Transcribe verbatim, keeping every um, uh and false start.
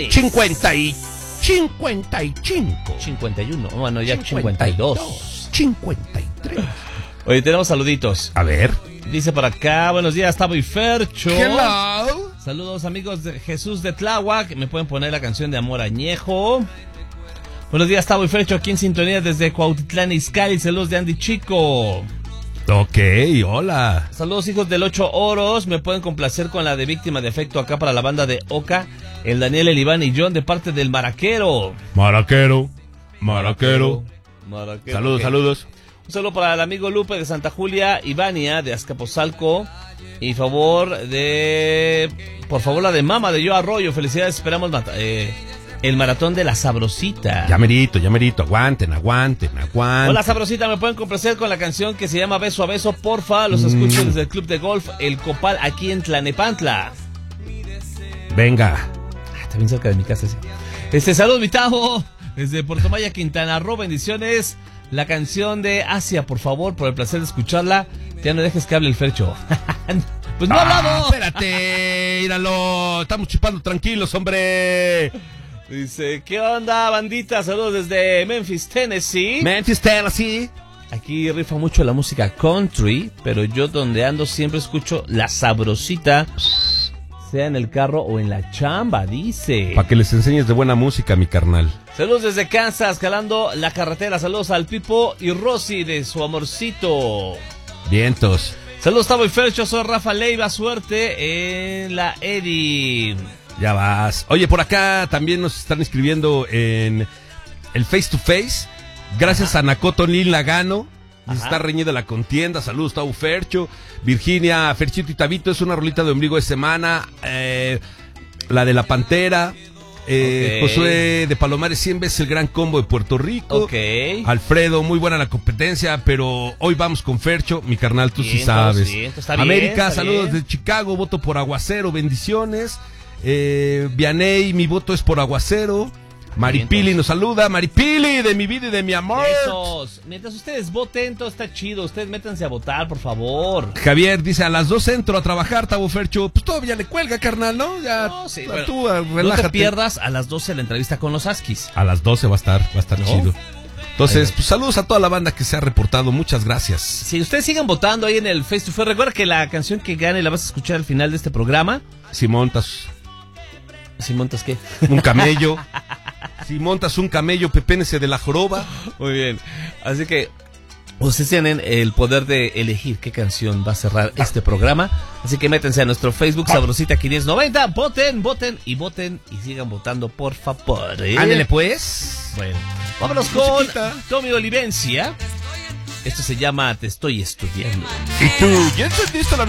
cincuenta y cincuenta y cinco. cincuenta y uno. Bueno, ya cincuenta y dos. cincuenta y tres. Oye, tenemos saluditos. A ver. Dice por acá, buenos días, Tavo y Fercho. Hello. Saludos amigos de Jesús de Tláhuac. Me pueden poner la canción de Amor Añejo. Buenos días, Tavo y Fercho, aquí en sintonía desde Cuautitlán Izcalli. Saludos de Andy Chico. Ok, hola. Saludos hijos del Ocho Oros. Me pueden complacer con la de Víctima de Afecto acá para la banda de Oca, el Daniel, el Iván y John de parte del Maraquero. Maraquero. Maraquero. Maraquero. Saludos, okay. saludos. Un saludo para el amigo Lupe de Santa Julia, Ivania de Azcapotzalco. Y favor de... Por favor, la de Mama de Yo Arroyo. Felicidades, esperamos eh, el maratón de la Sabrosita. Ya merito, ya merito. Aguanten, aguanten, aguanten. Hola, Sabrosita, me pueden complacer con la canción que se llama Beso a Beso, porfa. Los escucho mm. desde el club de golf El Copal, aquí en Tlanepantla. Venga. Ah, está bien cerca de mi casa, sí. Este, saludos, mi Tavo. Desde Puerto Maya, Quintana Roo, bendiciones. La canción de Asia, por favor, por el placer de escucharla. Ya no dejes que hable el Fercho. Pues no ha ah, hablado. Espérate, míralo. Estamos chupando tranquilos, hombre. Dice, ¿qué onda, bandita? Saludos desde Memphis, Tennessee. Memphis, Tennessee. Aquí rifa mucho la música country, pero yo donde ando siempre escucho la Sabrosita, sea en el carro o en la chamba, dice. Para que les enseñes de buena música, mi carnal. Saludos desde Kansas, jalando la carretera. Saludos al Pipo y Rosy de su amorcito. Vientos. Saludos, Tavo y Fercho, soy Rafa Leiva, suerte en la Eddie. Ya vas. Oye, por acá también nos están escribiendo en el Face to Face. Gracias Ajá. a Nakoto Nil Lagano. Está reñida la contienda. Saludos, Tavo Fercho. Virginia, Ferchito y Tabito, es una rolita de ombligo de semana. Eh, la de la Pantera. Eh, okay. Josué de Palomares, cien veces el gran combo de Puerto Rico. Okay. Alfredo, muy buena la competencia, pero hoy vamos con Fercho, mi carnal, tú bien, sí sabes. Bien, está América, bien, está saludos bien. de Chicago, voto por Aguacero, bendiciones. Eh, Vianey, mi voto es por Aguacero. Maripili nos saluda, Maripili, de mi vida y de mi amor. Esos. Mientras ustedes voten, todo está chido. Ustedes métanse a votar, por favor. Javier dice, a las dos entro a trabajar, Tavo Fercho. Pues todavía le cuelga, carnal, ¿no? Ya, no, sí, tú, bueno, tú relájate. No te pierdas a las doce la entrevista con los Askis. A las doce va a estar, va a estar ¿no? chido. Entonces, pues saludos a toda la banda que se ha reportado, muchas gracias. Si sí, ustedes sigan votando ahí en el Face to Face, recuerda que la canción que gane la vas a escuchar al final de este programa. Si montas... ¿Si montas qué? Un camello. Si montas un camello, pepénese de la joroba. Muy bien. Así que ustedes tienen el poder de elegir qué canción va a cerrar este programa. Así que métanse a nuestro Facebook, Sabrosita quinientos noventa. Voten, voten y voten y sigan votando, por favor. ¿eh? Ándale pues. Bueno, vámonos con Tommy Olivencia. Esto se llama Te Estoy Estudiando. ¿Y tú? ¿Ya entendiste la